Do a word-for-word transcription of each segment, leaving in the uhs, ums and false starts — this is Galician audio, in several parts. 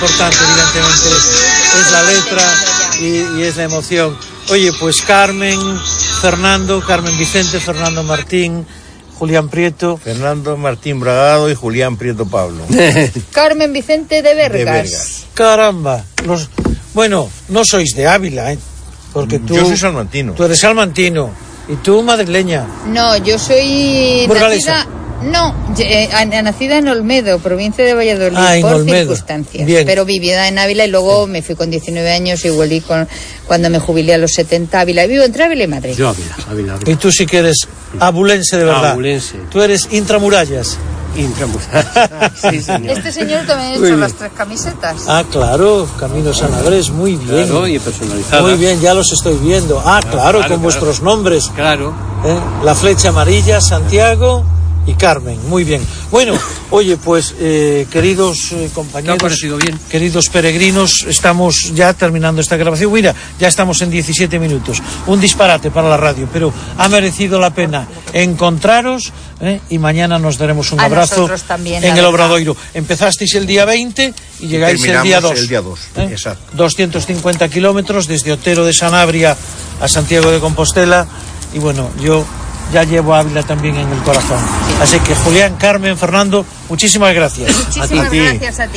importante, evidentemente, es la letra y, y es la emoción. Oye, pues Carmen, Fernando, Carmen Vicente, Fernando Martín, Julián Prieto. Fernando Martín Bragado y Julián Prieto Pablo. Carmen Vicente de Vergas. De Vergas. Caramba. Los, bueno, no sois de Ávila, ¿eh? Porque tú... Yo soy salmantino. Tú eres salmantino. ¿Y tú, madrileña? No, yo soy burgalesa. nacida... No, eh, nacida en Olmedo, provincia de Valladolid, ah, por Olmedo. circunstancias. Bien. Pero vivida en Ávila y luego me fui con diecinueve años y volví con, cuando me jubilé a los setenta a Ávila. Vivo entre Ávila y Madrid. Yo Ávila, Ávila, Ávila. Y tú sí que eres abulense de verdad. Abulense. Tú eres intramurallas. Intramurallas. Sí, señor. Este señor también ha hecho las tres camisetas. Ah, claro, Camino San Andrés, muy bien. Claro, y personalizadas. Muy bien, ya los estoy viendo. Ah, claro, claro, con claro. vuestros nombres. Claro. ¿Eh? La flecha amarilla, Santiago y Carmen, muy bien. Bueno, oye, pues eh, queridos eh, compañeros, ¿Te ha parecido bien? queridos peregrinos, estamos ya terminando esta grabación. Mira, ya estamos en diecisiete minutos. Un disparate para la radio, pero ha merecido la pena encontraros ¿eh? Y mañana nos daremos un A abrazo también, en el verdad. Obradoiro. Empezasteis el día veinte y llegáis y el día dos. El día dos, ¿eh? exacto. doscientos cincuenta kilómetros desde Otero de Sanabria a Santiago de Compostela. Y bueno, yo ya llevo a Ávila también en el corazón. Así que Julián, Carmen, Fernando, muchísimas gracias. Muchísimas a ti. gracias a ti.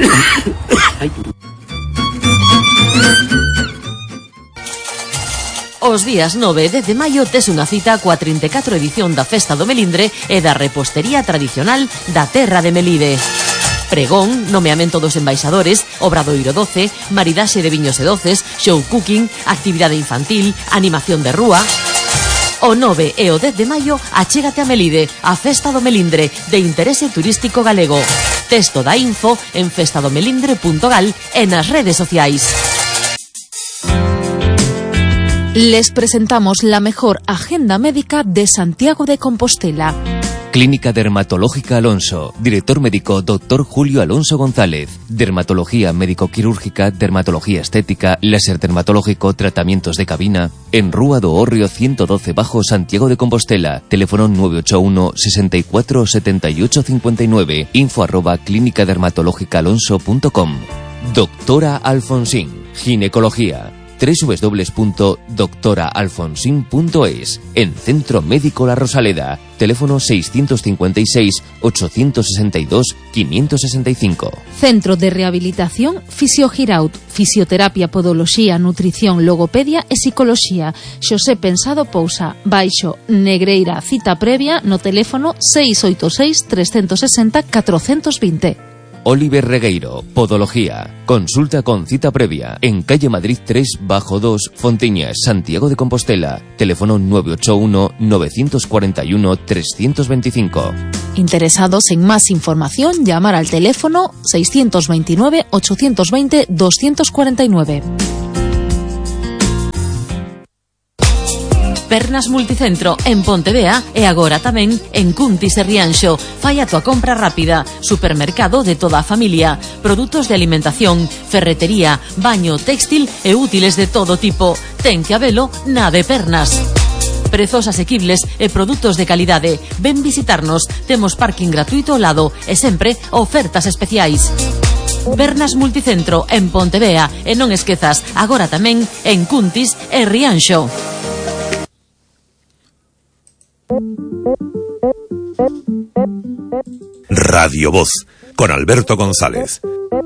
Os días nove e dez de maio tes unha cita coa trinta e catro edición da Festa do Melindre e da repostería tradicional da terra de Melide. Pregón, nomeamento dos embaixadores, obradoiro doce, maridaxe de viños e doces, show cooking, actividade infantil, animación de rúa. O nove e o dez de maio achégate a Melide, a Festa do Melindre, de interese turístico galego. Texto da info en festadomelindre punto gal e nas redes sociais. Les presentamos la mejor agenda médica de Santiago de Compostela. Clínica Dermatológica Alonso. Director médico doctor Julio Alonso González. Dermatología médico-quirúrgica, dermatología estética, láser dermatológico, tratamientos de cabina. En Rúa do Hórreo ciento doce bajo Santiago de Compostela. Teléfono nueve ocho uno, sesenta y cuatro, setenta y ocho cincuenta y nueve. Info arroba clínica dermatológica alonso punto com. Doctora Alfonsín. Ginecología. doble u doble u doble u punto doctora alfonsín punto es. En Centro Médico La Rosaleda. Teléfono seiscientos cincuenta y seis, ochocientos sesenta y dos, quinientos sesenta y cinco. Centro de Rehabilitación Fisiogiraut. Fisioterapia, podoloxía, nutrición, logopedia e psicoloxía. Xosé Pensado Pousa. Baixo Negreira. Cita previa no teléfono seis oito seis, tres seis cero, catro dos cero. Oliver Regueiro, Podología. Consulta con cita previa en calle Madrid tres bajo dos, Fontiñas, Santiago de Compostela. Teléfono nueve ocho uno, nueve cuatro uno, tres dos cinco. Interesados en más información, llamar al teléfono seis dos nueve, ocho dos cero, dos cuatro nueve. Pernas Multicentro en Pontevea e agora tamén en Cuntis e Rianxo. Fai a tua compra rápida. Supermercado de toda a familia. Produtos de alimentación, ferretería, baño, textil e útiles de todo tipo. Ten que habelo na de Pernas. Prezos asequibles e produtos de calidade. Ven visitarnos. Temos parking gratuito ao lado e sempre ofertas especiais. Pernas Multicentro en Pontevea e non esquezas, agora tamén en Cuntis e Rianxo. Radio Voz, con Alberto González.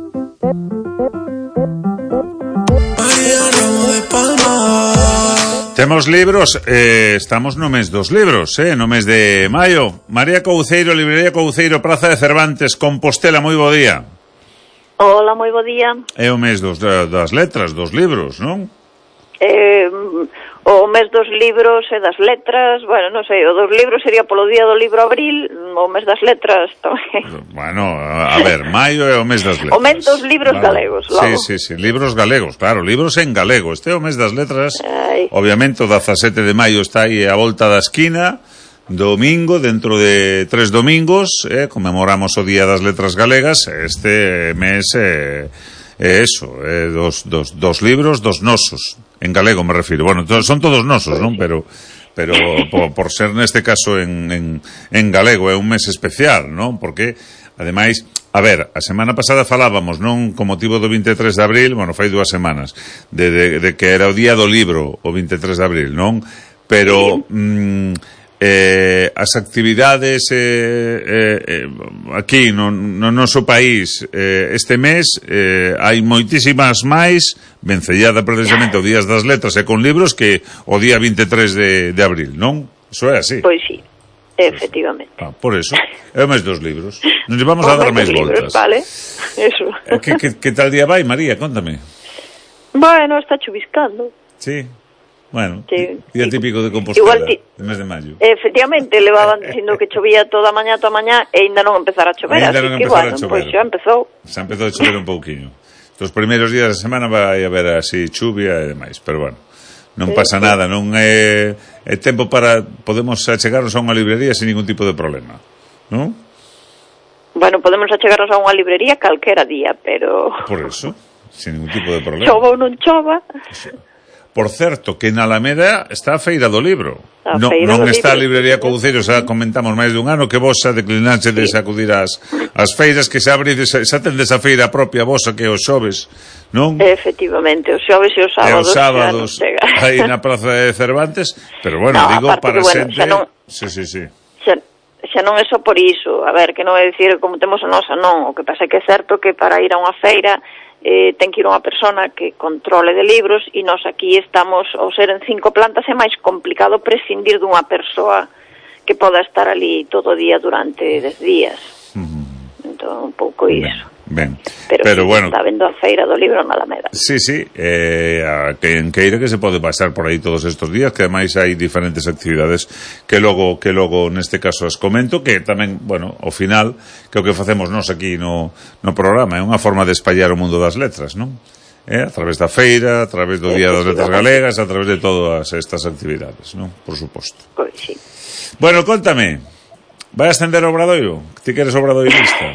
Temos libros, eh, estamos no mes dos libros, eh, no mes de maio. María Couceiro, Librería Couceiro, Praza de Cervantes, Compostela, moi bo día. Hola, moi bo día. É o mes dos, das letras, dos libros, non? Eh, o mes dos libros e das letras, bueno, non sei, o dos libros sería polo día do libro abril, o mes das letras tamén. Bueno, a ver, maio é o mes das letras. O mes dos libros Vale. galegos, logo. Sí, sí, sí, libros galegos, claro, libros en galego. Este é o mes das letras. Ai. Obviamente o dezasete de maio está aí a volta da esquina. Domingo, dentro de tres domingos, eh, conmemoramos o Día das Letras Galegas. Este mes é eh, eso, eh, dos, dos, dos libros, dos nosos. En galego me refiro. Bueno, to- son todos nosos, non? Pero pero por, por ser neste caso en, en, en galego é un mes especial, non? Porque ademais A ver, a semana pasada falábamos, non con motivo do vinte e tres de abril, bueno, fai dúas semanas, de, de, de que era o día do libro, o vinte e tres de abril, non? Pero mm, eh, as actividades eh, eh, aquí no, no noso país eh, este mes eh, hai moitísimas máis vencellada precisamente o Días das Letras e con libros que o día vinte e tres de, de abril, non? Iso é así. Pois sí, efectivamente. Ah, por eso, é o mes dos libros. Non lle vamos a dar máis voltas. Vale, eso. Que, que, que tal día vai, María? Contame. Bueno, está chuviscando. Sí. Bueno, sí, día sí. típico de Compostela, igual ti... de mes de maio. Efectivamente, levaban dicindo que chovía toda a mañá, toda a mañá, e ainda non empezara a chover, ainda así non que, bueno, a chover. Pois xa empezou. Xa empezou a chover un pouquiño. Os primeiros días da semana vai haber así chuvia e demais, pero bueno, non sí, pasa sí. nada, non é, é tempo para, podemos achegarnos a unha librería sin ningún tipo de problema, non? Bueno, podemos achegarnos a unha librería calquera día, pero... Por eso, sin ningún tipo de problema. Chova ou non chova... Eso. Por certo, que na Alameda está a Feira do Libro. A no, feira non do está libro. a librería Couceiros, xa comentamos máis dun ano que vos xa declinaxe de acudir ás, ás feiras, que xa abrides, xa tendes a feira propia vosa que é os xoves, non? Efectivamente, os xoves e os sábados, e os sábados aí na Praza de Cervantes, pero bueno, no, digo para que, bueno, xente... Non, sí, sí, sí. Xa, xa non é só por iso, a ver, que non é dicir como temos a nosa, non, o que pasa é que é certo que para ir a unha feira eh, ten que ir unha persona que controle de libros e nós aquí estamos, ao ser en cinco plantas é máis complicado prescindir dunha persoa que poda estar ali todo o día durante dez días. Uh-huh. Entón, un pouco iso. Ben, pero, pero sí, bueno, está vendo a feira do libro na Alameda. Sí, sí, eh, a quen queira que se pode pasar por aí todos estes días, que ademais hai diferentes actividades que logo que logo neste caso as comento, que tamén, bueno, ao final que o que facemos nós aquí no, no programa é unha forma de espallar o mundo das letras, non? Eh, a través da feira, a través do Día das Letras Galegas, a través de todas estas actividades, non? Por suposto. Pois sí. Bueno, contame, vai ascender o Obradoiro? Ti queres obradoirista?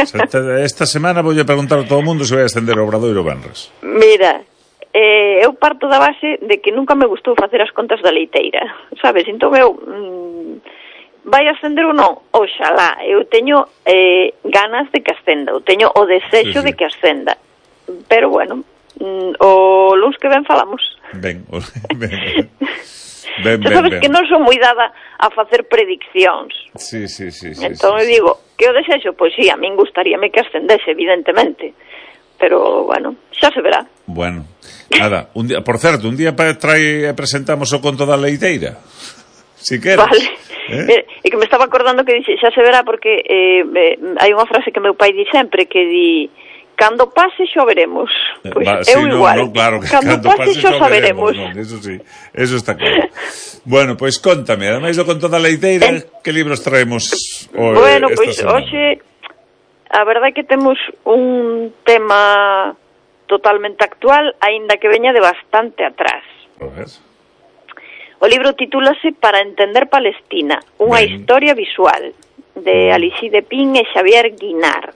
Esta semana voulle preguntar a todo o mundo se vai ascender o Obradoiro Benres. Mira, eh, eu parto da base de que nunca me gustou facer as contas da leiteira, sabes? Entón eu, mmm, vai ascender ou non? Oxalá, eu teño eh, ganas de que ascenda, eu teño o desexo sí, sí. de que ascenda, pero bueno, mmm, o luns que ven falamos. Ben, ben, ben. Ben, Xa sabes ben, ben. que non son moi dada a facer prediccións. Sí, sí, sí, sí. Entón sí, eu digo, que o desexo? Pois sí, a min gustaríame que ascendese, evidentemente. Pero, bueno, xa se verá. Bueno, nada, un día, por certo, un día trae, presentamos o conto da leiteira. Si queres. Vale. Eh? E que me estaba acordando que dixe, xa se verá, porque eh, eh, hai unha frase que meu pai di sempre, que di... Cando pase xo veremos. Pois Va, eu sí, igual. No, no, claro, que cando, cando pase xo saberemos. No, eso sí, eso está claro. Bueno, pois pues, contame, ademais do conto da leiteira, eh? que libros traemos hoy, bueno, esta pois pues, semana? hoxe a verdade é que temos un tema totalmente actual, aínda que veña de bastante atrás. A ver. O libro titúlase Para entender Palestina, unha ben. historia visual, de Alixí de Pin e Xavier Guinar.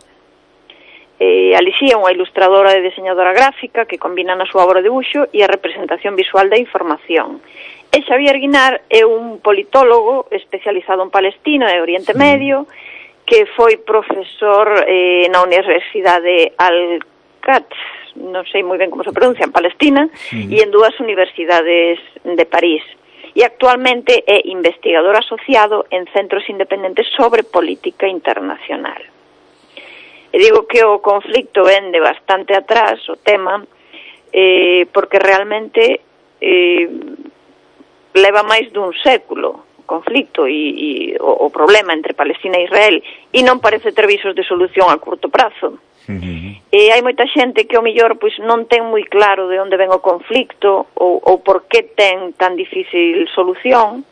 Eh, Alixí é unha ilustradora e diseñadora gráfica que combina na súa obra de dibuixo e a representación visual da información. E Xavier Guinar é un politólogo especializado en Palestina e Oriente Medio, que foi profesor eh, na Universidade Al-Quds, non sei moi ben como se pronuncia, en Palestina, sí. e en dúas universidades de París. E actualmente é investigador asociado en centros independentes sobre política internacional. E digo que o conflicto ven de bastante atrás, o tema, eh, porque realmente eh, leva máis dun século o conflicto e, e o, o problema entre Palestina e Israel, e non parece ter visos de solución a curto prazo. Uh-huh. E hai moita xente que ao mellor pois, non ten moi claro de onde ven o conflicto ou, ou por que ten tan difícil solución,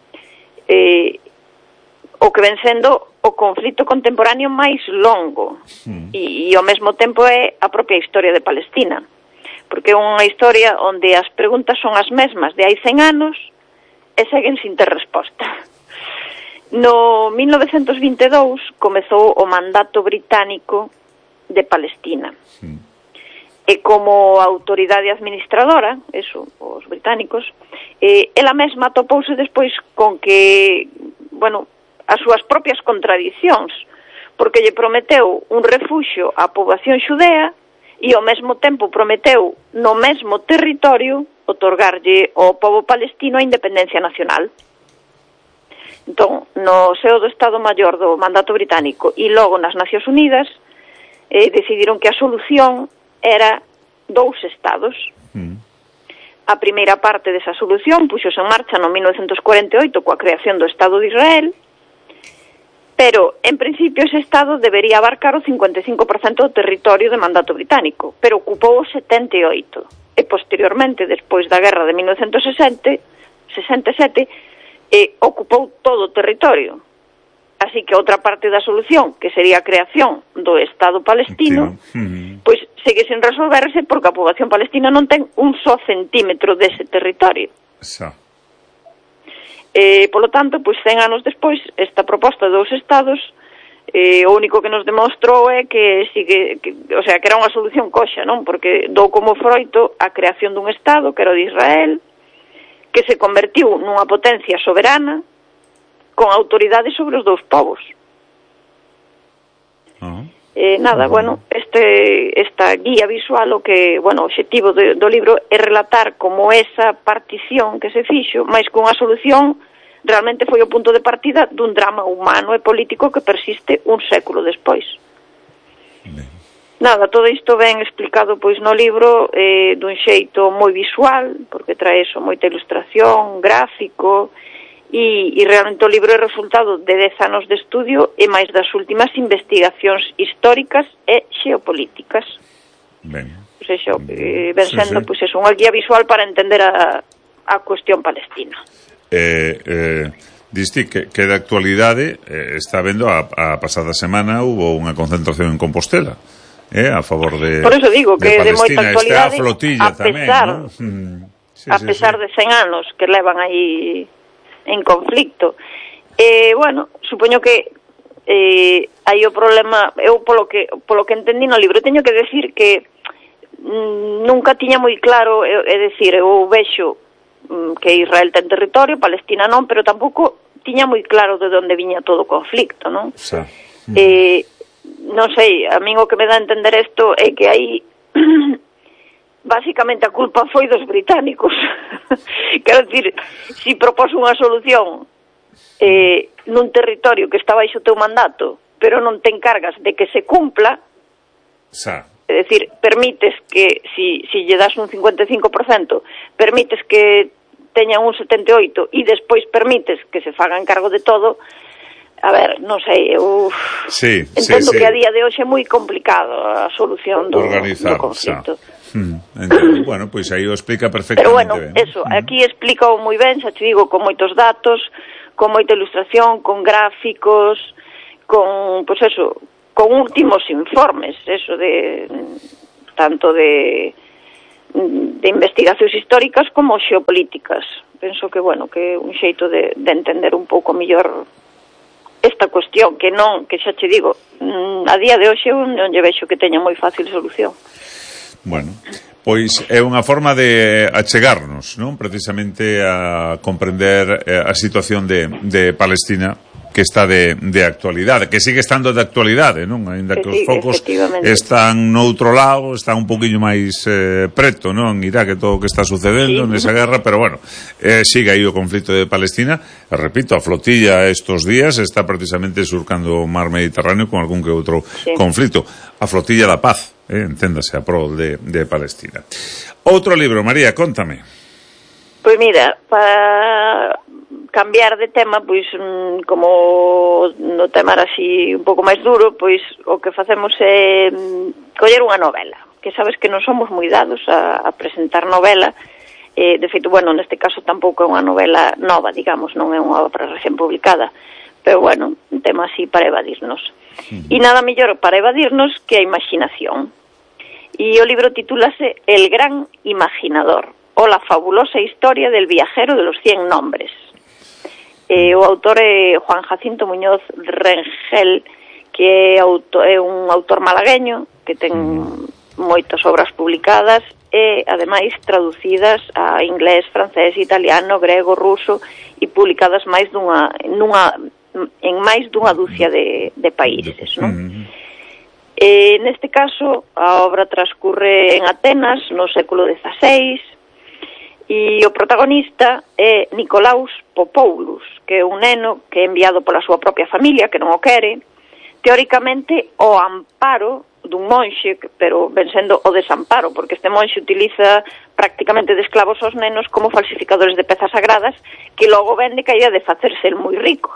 eh, o que ven sendo o conflito contemporáneo máis longo mm. e, e ao mesmo tempo é a propia historia de Palestina, porque é unha historia onde as preguntas son as mesmas de hai cen anos e seguen sin ter resposta. No mil novecentos vinte e dous comezou o mandato británico de Palestina mm. e como autoridade administradora, eso, os británicos, eh, ela mesma topouse despois con que, bueno, as súas propias contradicións, porque lle prometeu un refuxio á poboación xudea e ao mesmo tempo prometeu no mesmo territorio otorgarlle ao pobo palestino a independencia nacional. Entón, no seo do Estado Maior do Mandato Británico e logo nas Nacións Unidas eh, decidiron que a solución era dous estados. Mm. A primeira parte desa solución puxose en marcha no mil novecentos cuarenta e oito coa creación do Estado de Israel, pero, en principio, ese Estado debería abarcar o cincuenta e cinco por cento do territorio de Mandato Británico, pero ocupou o setenta e oito por cento. E, posteriormente, despois da Guerra de mil novecentos sesenta e sete, eh, ocupou todo o territorio. Así que outra parte da solución, que sería a creación do Estado palestino, sí. pois segue sen resolverse porque a poboación palestina non ten un só centímetro dese territorio. Xa. Eh, polo tanto, pois cen anos despois, esta proposta de dous estados, eh, o único que nos demostrou é que sigue, que, o sea, que era unha solución coxa, non? Porque dou como froito a creación dun estado, que era o de Israel, que se convertiu nunha potencia soberana con autoridade sobre os dous povos. Uh-huh. Eh, nada, uh-huh. bueno, este esta guía visual, o que, bueno, o obxectivo do, do libro é relatar como esa partición que se fixo, máis que unha solución, realmente foi o punto de partida dun drama humano e político que persiste un século despois. Ben. Nada, todo isto ben explicado pois no libro eh, dun xeito moi visual, porque trae eso, moita ilustración, gráfico, e, e realmente o libro é resultado de dez anos de estudio e máis das últimas investigacións históricas e xeopolíticas. Ben. Pois eso, eh, ben sendo, sí, sí. pois eso, unha guía visual para entender a, a cuestión palestina. Eh, eh, diste que, que de actualidade eh, está vendo a, a pasada semana hubo unha concentración en Compostela eh, a favor de por eso digo que de, de moita actualidade, a flotilla a pesar, tamén, ¿no? sí, a sí, pesar sí. de cen anos que levan aí en conflicto. Eh, bueno, supoño que eh, hai o problema, eu polo que polo que entendí no libro, teño que decir que mm, nunca tiña moi claro, é, é decir, eu vexo que Israel ten territorio, Palestina non, pero tampouco tiña moi claro de onde viña todo o conflicto, non? Sí. Eh, non sei, a min o que me dá a entender isto é que aí básicamente a culpa foi dos británicos. Quero dicir, si propós unha solución eh, nun territorio que está baixo o teu mandato, pero non te encargas de que se cumpla, sí. É dicir, permites que, si, si lle das un cincuenta e cinco por cento, permites que teñan un setenta e oito por cento e despois permites que se fagan cargo de todo, a ver, non sei, eu sí, entendo sí, que sí. a día de hoxe é moi complicado a solución do, do conflito. Hmm, entendo. Bueno, pois pues aí o explica perfectamente. Pero bueno, ben. eso, aquí explica moi ben, xa te digo, con moitos datos, con moita ilustración, con gráficos, con, pois pues eso, con últimos informes, eso de tanto de de investigacións históricas como xeopolíticas. Penso que, bueno, que é un xeito de, de entender un pouco mellor esta cuestión, que non, que xa che digo, a día de hoxe non lle vexo que teña moi fácil solución. Bueno, pois é unha forma de achegarnos, non? Precisamente a comprender a situación de, de Palestina, que está de, de actualidade, que sigue estando de actualidade, non? Ainda que, que os focos están noutro lado, están un poquinho máis eh, preto, non? Irá que todo o que está sucedendo sí. nesa guerra, pero bueno, eh, sigue aí o conflito de Palestina. E, repito, a flotilla estos días está precisamente surcando o mar Mediterráneo con algún que outro sí. conflito. A flotilla da paz, eh, enténdase, a prol de, de Palestina. Outro libro, María, contame. Pois mira, para cambiar de tema, pois como no tema era así un pouco máis duro, pois o que facemos é coller unha novela, que sabes que non somos moi dados a, a presentar novela, eh, de feito, bueno, neste caso tampouco é unha novela nova, digamos, non é unha obra recén publicada, pero bueno, un tema así para evadirnos. Sí. E nada mellor para evadirnos que a imaginación. E o libro titúlase El gran imaginador, o la fabulosa historia del viajero de los cien nombres. Eh, o autor é Juan Jacinto Muñoz Rengel, que é, auto, é un autor malagueño que ten moitas obras publicadas e, ademais, traducidas a inglés, francés, italiano, grego, ruso e publicadas máis dunha, nunha en máis dunha dúcia de, de países, non? Eh, neste caso, a obra transcurre en Atenas no século dieciséis e o protagonista é Nicolaus Popoulos, que é un neno que é enviado pola súa propia familia, que non o quere, teóricamente o amparo dun monxe, pero ven sendo o desamparo, porque este monxe utiliza prácticamente de esclavos aos nenos como falsificadores de pezas sagradas, que logo vende que haya de facerse el moi rico.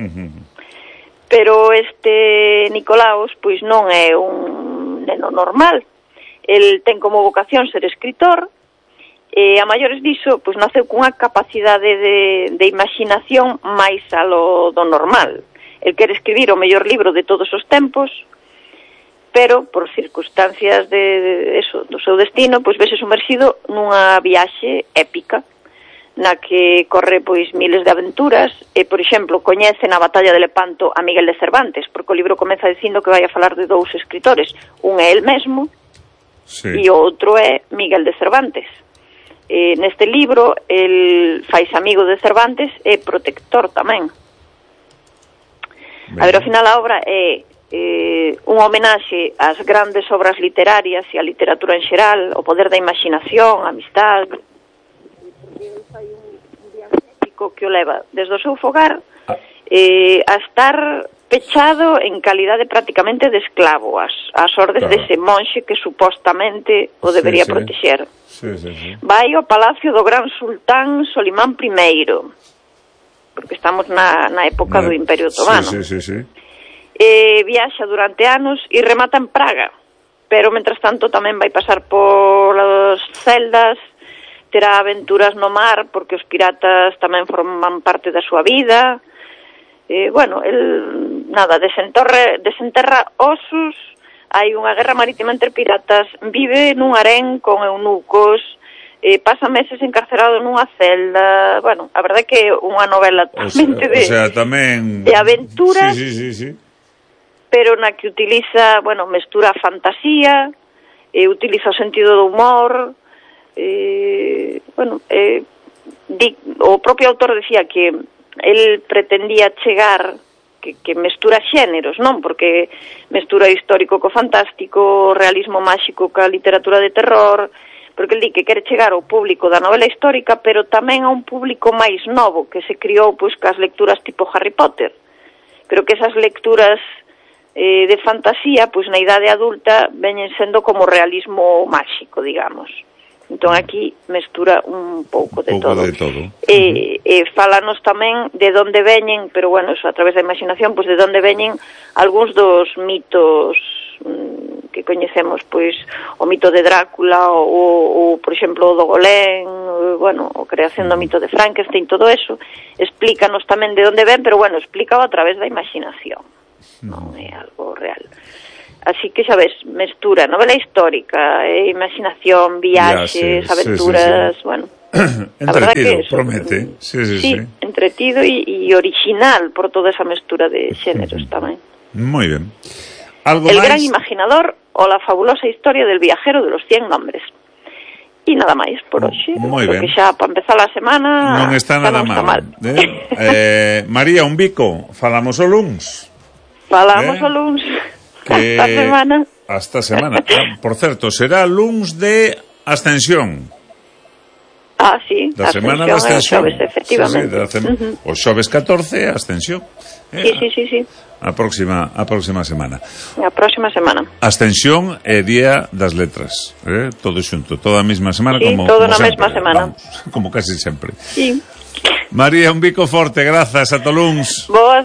Pero este Nicolaus, pois non é un neno normal. El ten como vocación ser escritor, e a maiores diso, pois naceu cunha capacidade de, de imaginación máis a lo do normal. El quere escribir o mellor libro de todos os tempos, pero por circunstancias de, de eso, do seu destino, pois vese sumerxido nunha viaxe épica, na que corre pois miles de aventuras, e, por exemplo, coñece na batalla de Lepanto a Miguel de Cervantes, porque o libro comeza dicindo que vai a falar de dous escritores, un é el mesmo, sí, e o outro é Miguel de Cervantes. E, neste libro, el faise amigo de Cervantes e protector tamén. Ben. A ver, ao final a obra é eh, un homenaxe ás grandes obras literarias e a literatura en xeral, o poder da imaginación, a amistad. Fai un diagnóstico que o leva desde o seu fogar eh, a estar pechado en calidade prácticamente de esclavo as, as ordes, claro, dese monxe que supostamente o debería, sí, sí, protexer. Sí, sí, sí. Vai ao palacio do gran sultán Solimán primeiro, porque estamos na, na época na, do Imperio Otomano. Sí, sí, sí, sí. Eh, viaxa durante anos e remata en Praga, pero mentras tanto tamén vai pasar por as celdas, terá aventuras no mar, porque os piratas tamén forman parte da súa vida. Eh, bueno, el, nada, desentorre, desenterra osos, hai unha guerra marítima entre piratas, vive nun harén con eunucos, eh, pasa meses encarcerado nunha celda. Bueno, a verdade é que é unha novela totalmente o sea, de, o sea, tamén... de aventuras, sí, sí, sí, sí, pero na que utiliza, bueno, mestura a fantasía, eh, utiliza o sentido do humor. Eh, bueno, eh, di, o propio autor decía que el pretendía chegar que, que mestura xéneros, non? Porque mestura histórico co fantástico, realismo máxico ca literatura de terror, porque el di que quere chegar ao público da novela histórica, pero tamén a un público máis novo, que se criou pois cas lecturas tipo Harry Potter. Pero que esas lecturas eh, de fantasía, pois na idade adulta veñen sendo como realismo máxico, digamos. Entón aquí mestura un pouco de pouco todo. De todo. E, e fálanos tamén de onde veñen, pero bueno, eso a través da imaginación, pois de onde veñen algúns dos mitos mmm, que coñecemos, pois o mito de Drácula, ou, ou por exemplo o do Golem, o, bueno, a creación do mito de Frankenstein, todo eso, explícanos tamén de onde ven, pero bueno, explícao a través da imaginación, non é algo real. Así que, sabes, mestura novela histórica, eh, imaginación, viaxes, ya, sí, aventuras, sí, sí, sí. Bueno. Entretido, que promete. Sí, sí, sí, sí. Entretido y original por toda esa mestura de xéneros uh-huh. tamén. Moi ben. Algo El máis? gran imaginador o la fabulosa historia del viajero de los cien nombres. E nada máis por hoxe. Moi ben. Que xa para empezar a semana non está nada mal. mal. Eh? eh, María, un bico, falamos o luns. Falamos eh? o luns. Que hasta semana. Hasta semana. Ah, por certo, será luns de Ascensión. Ah, sí. Da semana da Ascensión. Xoves, efectivamente. Sí, sí, sem... uh-huh. O xoves catorce, Ascensión. Eh, sí, sí, sí, sí. A próxima, a próxima semana. A próxima semana. Ascensión é Día das Letras. Eh? Todo xunto, toda a mesma semana. Sí, como, todo como na sempre. mesma semana. Vamos, como casi sempre. Sí. María, un bico forte, grazas, a toluns. Boas